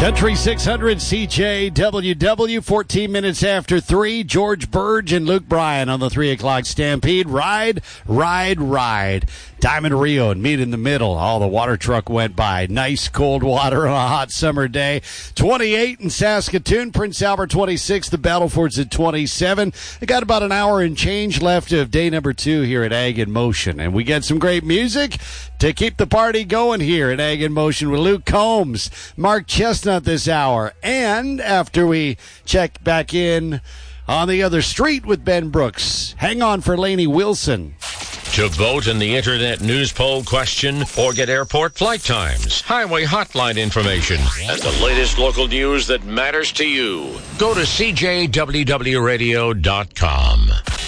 Country 600 CJWW, 14 minutes after 3. George Burge and Luke Bryan on the 3 o'clock Stampede. Ride, ride, ride. Diamond Rio and meet in the middle. Oh, the water truck went by. Nice cold water on a hot summer day. 28 in Saskatoon. Prince Albert 26. The Battleford's at 27. They got about an hour and change left of day number 2 here at Ag in Motion. And we get some great music to keep the party going here at Ag in Motion with Luke Combs, Mark Chestnut this hour. And after we check back in on the other street with Ben Brooks, hang on for Lainey Wilson. To vote in the Internet News Poll question or get airport flight times, highway hotline information, and the latest local news that matters to you, go to CJWWRadio.com.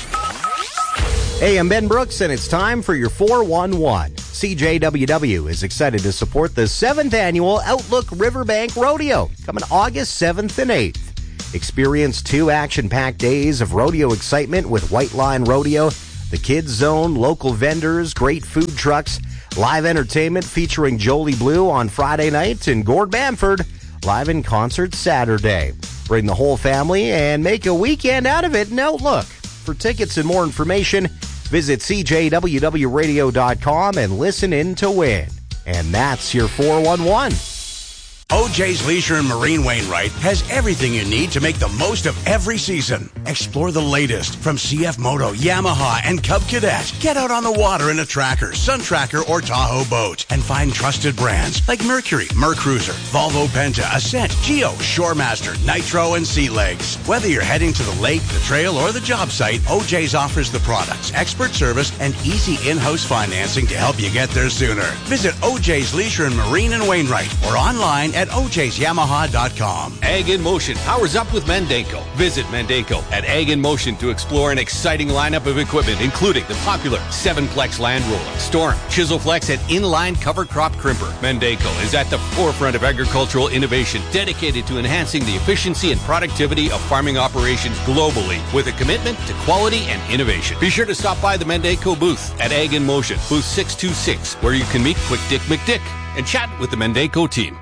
Hey, I'm Ben Brooks, and it's time for your 411. CJWW is excited to support the 7th annual Outlook Riverbank Rodeo, coming August 7th and 8th. Experience 2 action-packed days of rodeo excitement with White Line Rodeo, the Kids Zone, local vendors, great food trucks, live entertainment featuring Jolie Blue on Friday night, and Gord Bamford live in concert Saturday. Bring the whole family and make a weekend out of it in Outlook. For tickets and more information, visit CJWWRadio.com and listen in to win. And that's your 411. OJ's Leisure and Marine Wainwright has everything you need to make the most of every season. Explore the latest from CF Moto, Yamaha, and Cub Cadet. Get out on the water in a Tracker, Sun Tracker, or Tahoe boat and find trusted brands like Mercury, Mercruiser, Volvo Penta, Ascent, Geo, Shoremaster, Nitro, and Sea Legs. Whether you're heading to the lake, the trail, or the job site, OJ's offers the products, expert service, and easy in-house financing to help you get there sooner. Visit OJ's Leisure and Marine and Wainwright or online at ojsyamaha.com. Ag in Motion powers up with Mandaco. Visit Mandaco at Ag in Motion to explore an exciting lineup of equipment, including the popular 7-Plex Land Roller, Storm, Chiselflex, and inline cover crop crimper. Mandaco is at the forefront of agricultural innovation, dedicated to enhancing the efficiency and productivity of farming operations globally with a commitment to quality and innovation. Be sure to stop by the Mandaco booth at Ag in Motion, booth 626, where you can meet Quick Dick McDick and chat with the Mandaco team.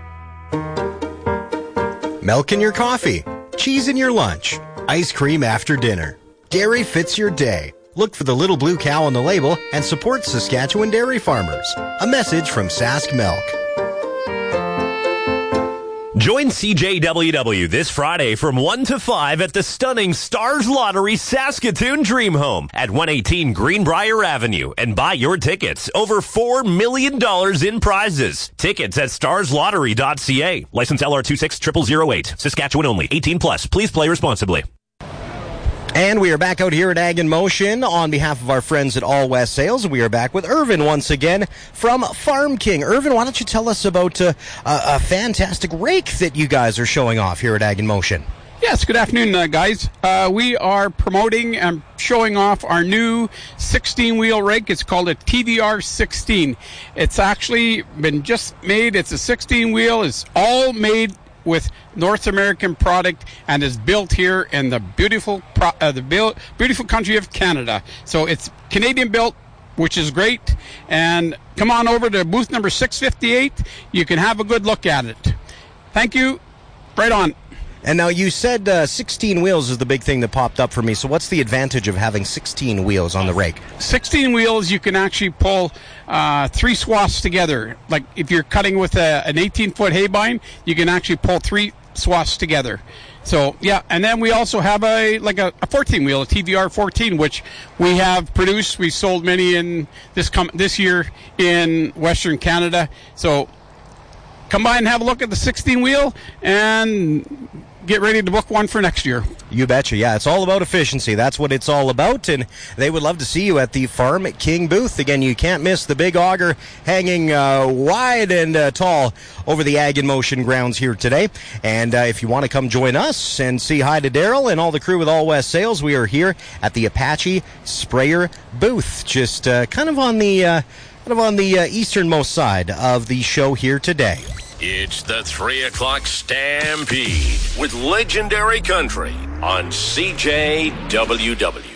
Milk in your coffee, cheese in your lunch, ice cream after dinner. Dairy fits your day. Look for the little blue cow on the label and support Saskatchewan dairy farmers. A message from Sask Milk. Join CJWW this Friday from 1 to 5 at the stunning Stars Lottery Saskatoon Dream Home at 118 Greenbrier Avenue and buy your tickets. Over $4 million in prizes. Tickets at starslottery.ca. License LR26008. Saskatchewan only. 18 plus. Please play responsibly. And we are back out here at Ag in Motion on behalf of our friends at All West Sales. We are back with Irvin once again from Farm King. Irvin, why don't you tell us about a fantastic rake that you guys are showing off here at Ag in Motion? Yes, good afternoon, guys. We are promoting and showing off our new 16-wheel rake. It's called a TVR 16. It's actually been just made. It's a 16-wheel. It's all made with North American product and is built here in the beautiful country of Canada. So it's Canadian built, which is great. And come on over to booth number 658. You can have a good look at it. Thank you. Right on. And now you said 16 wheels is the big thing that popped up for me. So what's the advantage of having 16 wheels on the rake? 16 wheels, you can actually pull 3 swaths together. Like if you're cutting with an 18-foot hay bind, you can actually pull 3 swaths together. So, yeah, and then we also have a 14-wheel, a TVR 14, which we have produced. We sold many in this year in Western Canada. So come by and have a look at the 16-wheel and get ready to book one for next year. You betcha. Yeah, it's all about efficiency. That's what it's all about, and they would love to see you at the Farm King booth. Again, you can't miss the big auger hanging wide and tall over the Ag in Motion grounds here today. And if you want to come join us and see hi to Daryl and all the crew with All West Sales, we are here at the Apache Sprayer booth, just kind of on the easternmost side of the show here today. It's the 3 o'clock Stampede with Legendary Country on CJWW.